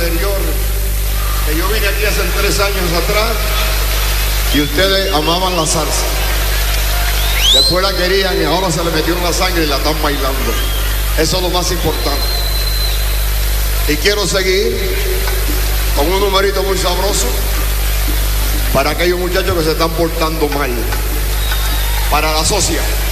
anterior, que yo vine aquí hace 3 años atrás y ustedes amaban la salsa. Después la querían y ahora se le metió en la sangre y la están bailando. Eso es lo más importante. Y quiero seguir con un numerito muy sabroso para aquellos muchachos que se están portando mal. Para la socia.